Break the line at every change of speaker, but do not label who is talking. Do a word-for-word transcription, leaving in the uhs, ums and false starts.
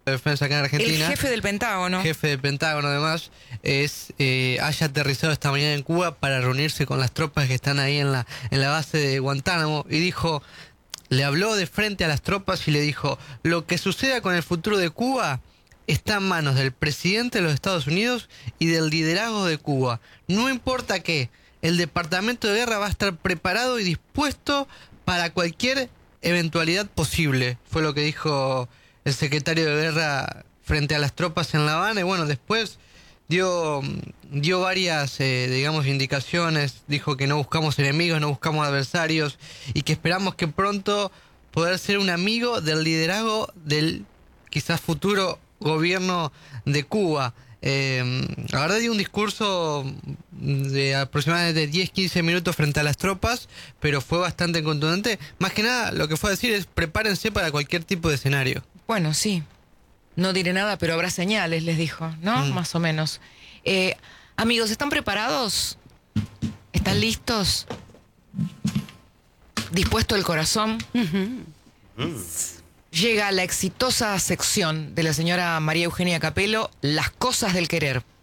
de defensa acá en Argentina.
El jefe del Pentágono.
Jefe del Pentágono, además, es eh, haya aterrizado esta mañana en Cuba para reunirse con las tropas que están ahí en la, en la base de Guantánamo. Y dijo, le habló de frente a las tropas y le dijo, lo que suceda con el futuro de Cuba está en manos del presidente de los Estados Unidos y del liderazgo de Cuba. No importa qué, el Departamento de Guerra va a estar preparado y dispuesto para cualquier eventualidad posible. Fue lo que dijo el secretario de Guerra frente a las tropas en La Habana. Y bueno, después dio, dio varias, eh, digamos, indicaciones. Dijo que no buscamos enemigos, no buscamos adversarios y que esperamos que pronto poder ser un amigo del liderazgo del quizás futuro gobierno de Cuba. Eh, la verdad dio un discurso de aproximadamente diez a quince minutos frente a las tropas, pero fue bastante contundente. Más que nada lo que fue a decir es prepárense para cualquier tipo de escenario.
Bueno, sí. No diré nada, pero habrá señales, les dijo, ¿no? Mm. Más o menos. Eh, amigos, ¿están preparados? ¿Están listos? ¿Dispuesto el corazón? Uh-huh. Mm. Llega la exitosa sección de la señora María Eugenia Capello, Las cosas del querer.